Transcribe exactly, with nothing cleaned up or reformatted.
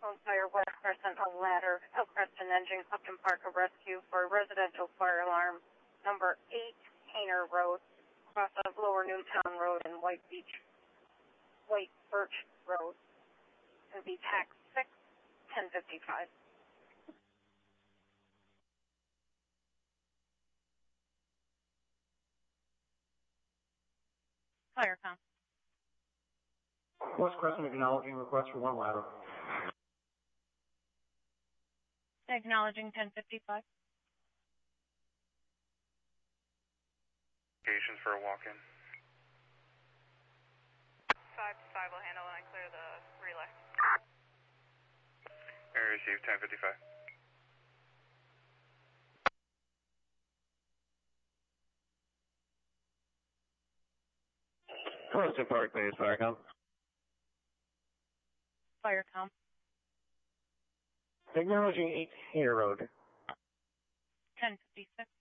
Home Fire West Crescent, a ladder, Elk Crescent Engine, Upton Park, a rescue for residential fire alarm, number eight, Hainer Road, cross of Lower Newtown Road and White Beach, White Birch Road. It'll be tax six, ten fifty-five. Firecom. West Crescent acknowledging request for one ladder. Acknowledging ten fifty-five. Locations for a walk-in. five to five will handle and clear the relay. Area received ten fifty-five. Close to Park Base, Firecom. Firecom. Acknowledging eight Hainer Road. ten fifty-six.